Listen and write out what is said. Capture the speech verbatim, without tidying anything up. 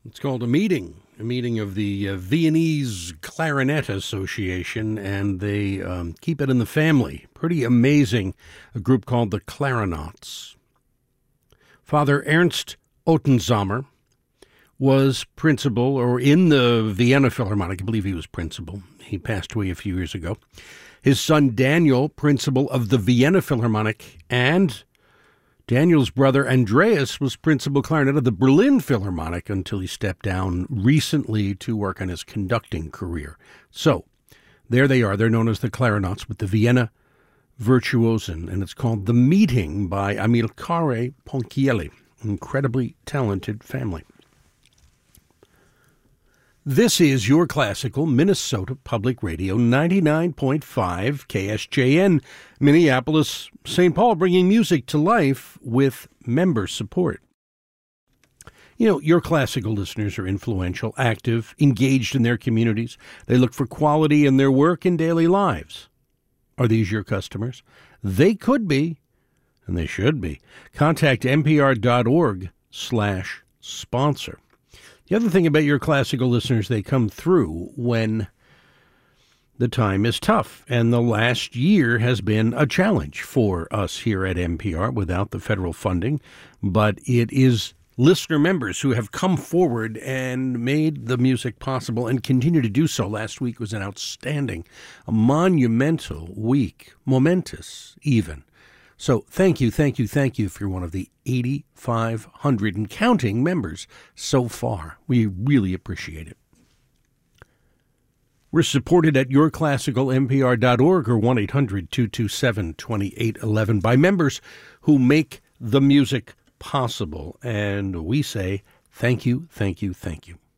It's called a meeting, a meeting of the uh, Viennese Clarinet Association, and they um, keep it in the family. Pretty amazing, a group called the Clarinauts. Father Ernst Ottensommer was principal, or in the Vienna Philharmonic. I believe he was principal. He passed away a few years ago. His son Daniel, principal of the Vienna Philharmonic, and Daniel's brother Andreas was principal clarinet of the Berlin Philharmonic until he stepped down recently to work on his conducting career. So, there they are. They're known as the Clarinauts with the Vienna Virtuosen, and it's called The Meeting by Amilcare Ponchielli. Incredibly talented family. This is your classical Minnesota Public Radio, ninety-nine point five K S J N, Minneapolis, Saint Paul, bringing music to life with member support. You know, your classical listeners are influential, active, engaged in their communities. They look for quality in their work and daily lives. Are these your customers? They could be, and they should be. Contact npr.org slash sponsor. The other thing about your classical listeners, they come through when the time is tough. And the last year has been a challenge for us here at N P R without the federal funding. But it is listener members who have come forward and made the music possible and continue to do so. Last week was an outstanding, a monumental week, momentous even. So thank you, thank you, thank you if you're one of the eighty-five hundred and counting members so far. We really appreciate it. We're supported at your classical n p r dot org or one eight hundred two two seven two eight one one by members who make the music possible. And we say thank you, thank you, thank you.